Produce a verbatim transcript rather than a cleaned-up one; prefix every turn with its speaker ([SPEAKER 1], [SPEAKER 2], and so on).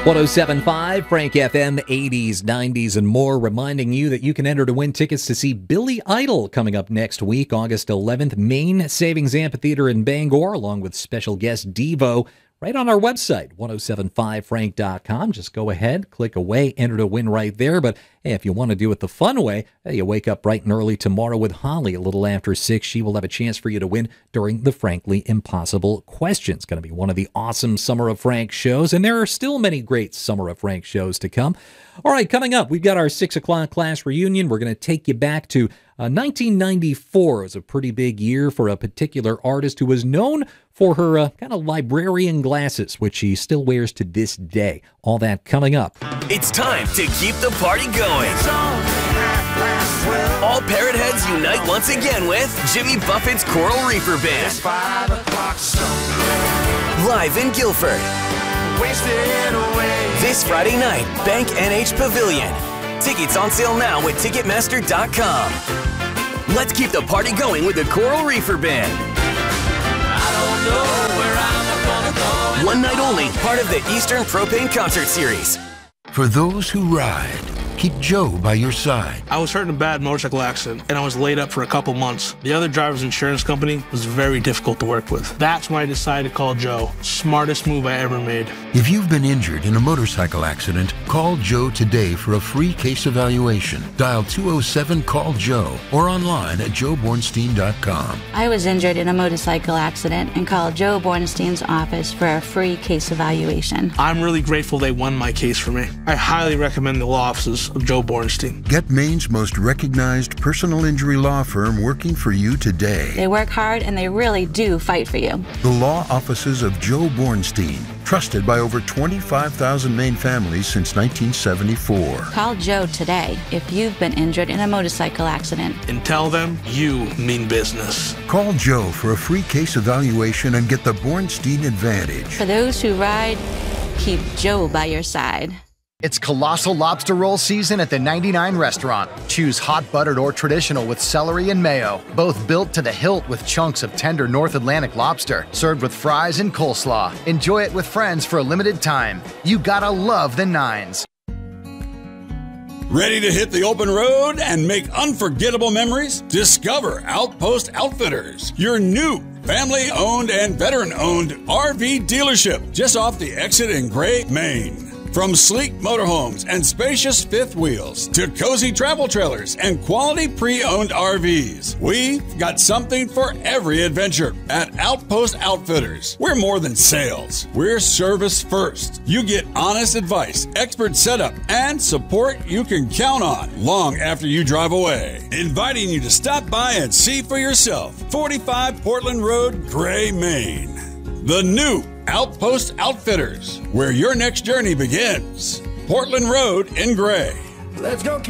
[SPEAKER 1] one oh seven point five, Frank F M, eighties, nineties, and more, reminding you that you can enter to win tickets to see Billy Idol coming up next week, August eleventh, Main Savings Amphitheater in Bangor, along with special guest Devo, right on our website, ten seventy-five frank dot com. Just go ahead, click away, enter to win right there. But hey, if you want to do it the fun way, hey, you wake up bright and early tomorrow with Holly a little after six. She will have a chance for you to win during the Frankly Impossible question. It's going to be one of the awesome Summer of Frank shows, and there are still many great Summer of Frank shows to come. All right, coming up, we've got our six o'clock class reunion. We're going to take you back to uh, nineteen ninety-four. It was a pretty big year for a particular artist who was known for her uh, kind of librarian glasses, which she still wears to this day. All that coming up.
[SPEAKER 2] It's time to keep the party going. All Parrot Heads unite once again with Jimmy Buffett's Coral Reefer Band. Live in Guilford. This Friday night, Bank N H Pavilion. Tickets on sale now at Ticketmaster dot com. Let's keep the party going with the Coral Reefer Band. I don't know where I'm gonna go. One night only, part of the Eastern Propane Concert Series.
[SPEAKER 3] For those who ride, keep Joe by your side.
[SPEAKER 4] I was hurt in a bad motorcycle accident, and I was laid up for a couple months. The other driver's insurance company was very difficult to work with. That's when I decided to call Joe. Smartest move I ever made.
[SPEAKER 3] If you've been injured in a motorcycle accident, call Joe today for a free case evaluation. Dial two oh seven call Joe or online at joe bornstein dot com.
[SPEAKER 5] I was injured in a motorcycle accident and called Joe Bornstein's office for a free case evaluation.
[SPEAKER 4] I'm really grateful they won my case for me. I highly recommend the law offices of Joe Bornstein.
[SPEAKER 3] Get Maine's most recognized personal injury law firm working for you today.
[SPEAKER 5] They work hard and they really do fight for you.
[SPEAKER 3] The law offices of Joe Bornstein, trusted by over twenty-five thousand Maine families since nineteen seventy-four.
[SPEAKER 5] Call Joe today if you've been injured in a motorcycle accident.
[SPEAKER 4] And tell them you mean business.
[SPEAKER 3] Call Joe for a free case evaluation and get the Bornstein advantage.
[SPEAKER 5] For those who ride, keep Joe by your side.
[SPEAKER 6] It's Colossal Lobster Roll season at the ninety-nine Restaurant. Choose hot buttered or traditional with celery and mayo, both built to the hilt with chunks of tender North Atlantic lobster, served with fries and coleslaw. Enjoy it with friends for a limited time. You gotta love the Nines.
[SPEAKER 7] Ready to hit the open road and make unforgettable memories? Discover Outpost Outfitters, your new family-owned and veteran-owned R V dealership just off the exit in Gray, Maine. From sleek motorhomes and spacious fifth wheels to cozy travel trailers and quality pre-owned R Vs, we've got something for every adventure at Outpost Outfitters. We're more than sales. We're service first. You get honest advice, expert setup, and support you can count on long after you drive away. Inviting you to stop by and see for yourself. forty-five Portland Road, Gray, Maine. The new Outpost Outfitters, where your next journey begins. Portland Road in Gray.
[SPEAKER 8] Let's go.